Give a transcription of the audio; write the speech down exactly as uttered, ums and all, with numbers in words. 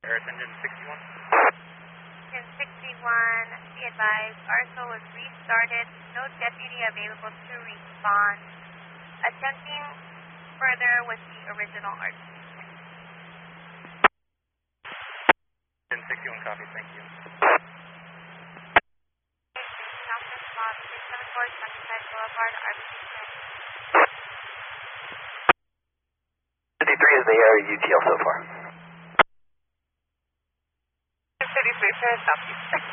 Earth Engine sixty-one. Engine sixty-one, be advised, R S O was restarted. No deputy available to respond. Attempting further with the original R T. Engine sixty-one, copy, thank you. Counter spot, six seven four Sunnyside Boulevard, R B C ten. fifty-three is the area U T L so far. fifty-three, southeast.